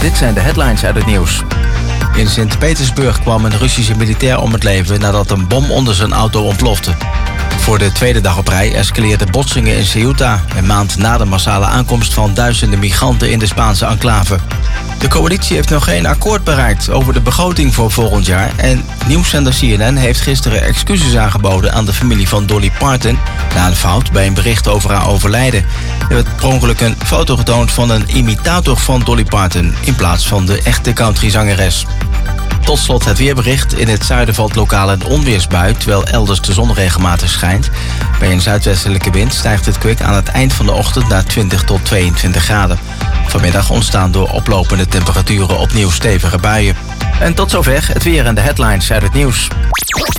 Dit zijn de headlines uit het nieuws. In Sint-Petersburg kwam een Russische militair om het leven nadat een bom onder zijn auto ontplofte. Voor de tweede dag op rij escaleerden botsingen in Ceuta, een maand na de massale aankomst van duizenden migranten in de Spaanse enclave. De coalitie heeft nog geen akkoord bereikt over de begroting voor volgend jaar en nieuwszender CNN heeft gisteren excuses aangeboden aan de familie van Dolly Parton na een fout bij een bericht over haar overlijden. Er werd per ongeluk een foto getoond van een imitator van Dolly Parton in plaats van de echte countryzangeres. Tot slot het weerbericht. In het zuiden valt lokaal een onweersbui, terwijl elders de zon regelmatig schijnt. Bij een zuidwestelijke wind stijgt het kwik aan het eind van de ochtend naar 20 tot 22 graden. Vanmiddag ontstaan door oplopende temperaturen opnieuw stevige buien. En tot zover het weer en de headlines uit het nieuws.